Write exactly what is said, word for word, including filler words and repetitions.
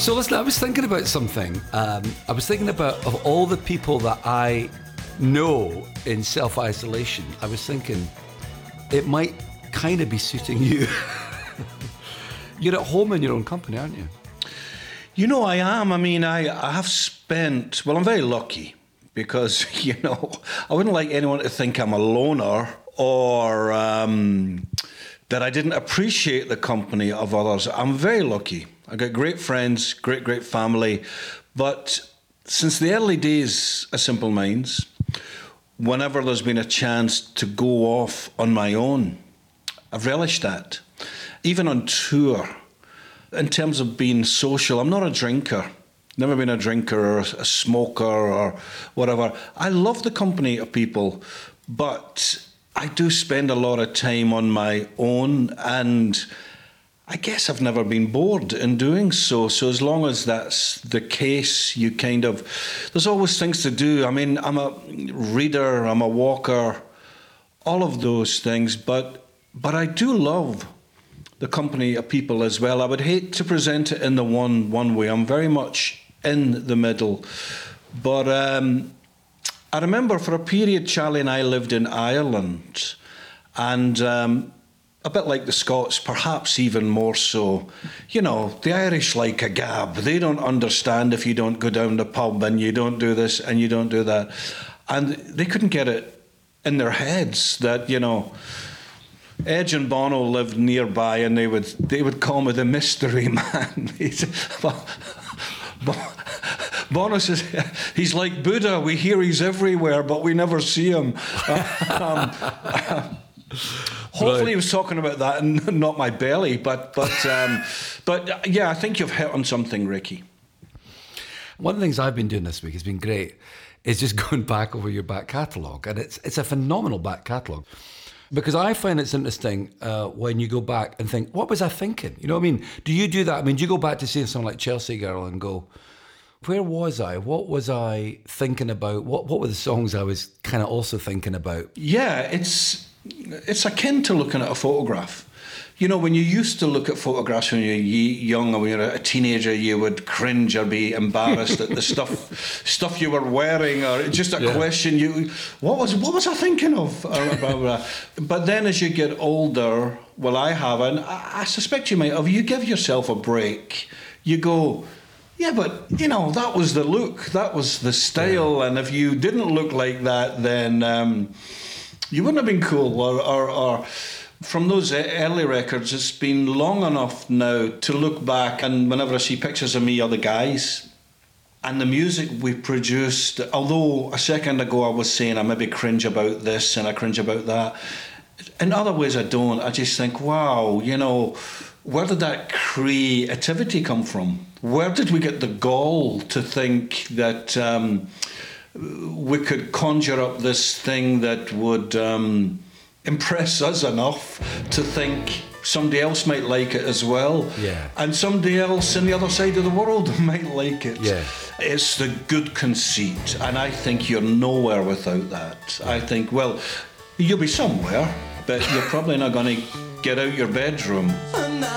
So listen, I was thinking about something. Um, I was thinking about, of all the people that I know in self-isolation, I was thinking it might kind of be suiting you. You're at home in your own company, aren't you? You know, I am. I mean, I, I have spent, well, I'm very lucky because, you know, I wouldn't like anyone to think I'm a loner or um, that I didn't appreciate the company of others. I'm very lucky. I got great friends, great, great family. But since the early days of Simple Minds, whenever there's been a chance to go off on my own, I've relished that. Even on tour, in terms of being social, I'm not a drinker. Never been a drinker or a smoker or whatever. I love the company of people, but I do spend a lot of time on my own, and I guess I've never been bored in doing so. So as long as that's the case, you kind of, there's always things to do. I mean, I'm a reader, I'm a walker, all of those things, but but I do love the company of people as well. I would hate to present it in the one one way. I'm very much in the middle. But um, I remember for a period, Charlie and I lived in Ireland, and um, a bit like the Scots, perhaps even more so. You know, the Irish like a gab. They don't understand if you don't go down the pub and you don't do this and you don't do that. And they couldn't get it in their heads that, you know, Edge and Bono lived nearby, and they would they would call me the mystery man. Bono says he's like Buddha. We hear he's everywhere, but we never see him. um, um, hopefully, right. He was talking about that and not my belly. But but um, but yeah, I think you've hit on something, Ricky. One of the things I've been doing this week has been great. Is just going back over your back catalogue, and it's it's a phenomenal back catalogue. Because I find it's interesting uh, when you go back and think, what was I thinking? You know what I mean? Do you do that? I mean, do you go back to seeing something like Chelsea Girl and go, where was I? What was I thinking about? What what were the songs I was kind of also thinking about? Yeah, it's it's akin to looking at a photograph. You know, when you used to look at photographs when you were young or when you were a teenager, you would cringe or be embarrassed at the stuff stuff you were wearing, or just a yeah. question. You, what was what was I thinking of? Or blah, blah, blah. But then as you get older, well, I have, and I, I suspect you might have. You give yourself a break. You go, yeah, but you know that was the look, that was the style, yeah. and if you didn't look like that, then um, you wouldn't have been cool, or or. or From those early records, it's been long enough now to look back, and whenever I see pictures of me or the guys and the music we produced, although a second ago I was saying I maybe cringe about this and I cringe about that, in other ways I don't. I just think, wow, you know, where did that creativity come from? Where did we get the gall to think that um, we could conjure up this thing that would... Um, impress us enough to think somebody else might like it as well, yeah. and somebody else in the other side of the world might like it. Yeah. It's the good conceit, and I think you're nowhere without that. I think, well, you'll be somewhere, but you're probably not going to get out your bedroom.